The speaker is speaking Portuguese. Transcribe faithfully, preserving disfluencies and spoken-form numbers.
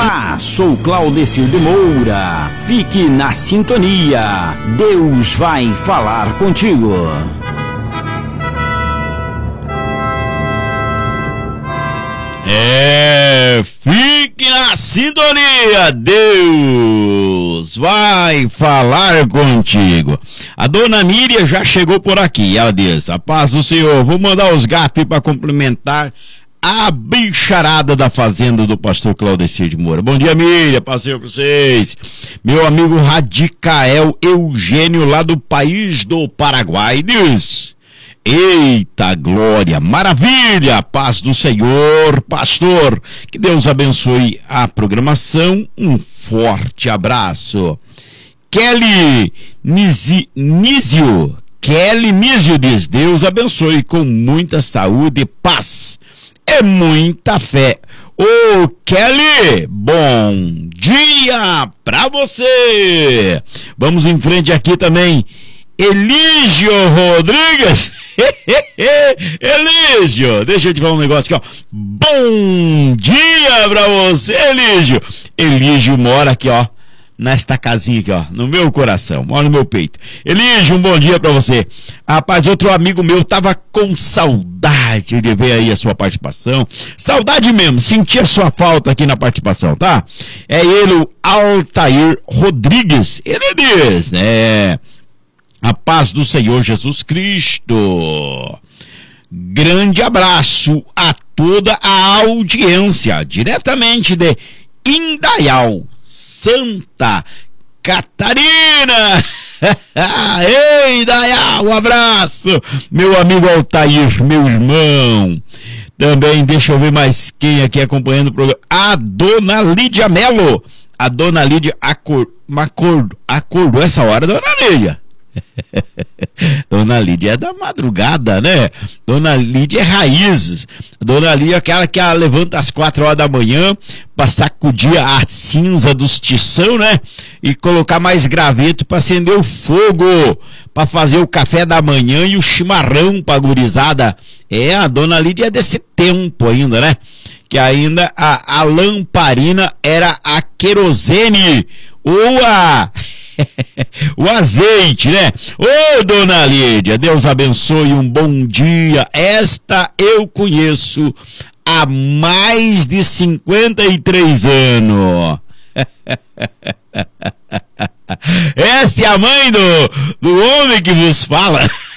Olá, sou Claudecir de Moura. Fique na sintonia. Deus vai falar contigo. É, fique na sintonia. Deus vai falar contigo. A dona Miriam já chegou por aqui. Ela diz: a paz do Senhor. Vou mandar os gatos para complementar a bicharada da fazenda do pastor Claudecir de Moura. Bom dia, Miriam, passeio pra vocês. Meu amigo Radicael Eugênio, lá do país do Paraguai, diz: eita glória, maravilha, paz do Senhor, pastor. Que Deus abençoe a programação. Um forte abraço. Kelly Nisi, Nísio, Kelly Nísio diz: Deus abençoe com muita saúde e paz. É muita fé. Ô Kelly, bom dia pra você. Vamos em frente aqui também. Elígio Rodrigues. Elígio, deixa eu te falar um negócio aqui, ó. Bom dia pra você, Elígio. Elígio mora aqui, ó, nesta casinha aqui, ó, no meu coração, mora no meu peito. Elígio, um bom dia pra você. Rapaz, outro amigo meu tava com saudade de ver aí a sua participação. Saudade mesmo, senti a sua falta aqui na participação, tá? É ele, o Altair Rodrigues. Ele diz, né? A paz do Senhor Jesus Cristo. Grande abraço a toda a audiência, diretamente de Indaial, Santa Catarina. Ei, Indaial, um abraço. Meu amigo Altair, meu irmão. Também, deixa eu ver mais quem aqui acompanhando o programa. A dona Lídia Melo. A dona Lídia acor, acordou, acordou essa hora, dona Lídia. Dona Lídia é da madrugada, né? Dona Lídia é raízes. Dona Lídia é aquela que ela levanta às quatro horas da manhã para sacudir a cinza dos tição, né? E colocar mais graveto para acender o fogo, para fazer o café da manhã e o chimarrão pra gurizada. É, a Dona Lídia é desse tempo ainda, né? Que ainda a, a lamparina era a querosene ou a o azeite, né? Ô, dona Lídia, Deus abençoe, um bom dia. Esta eu conheço há mais de cinquenta e três anos. Esta é a mãe do, do homem que vos fala.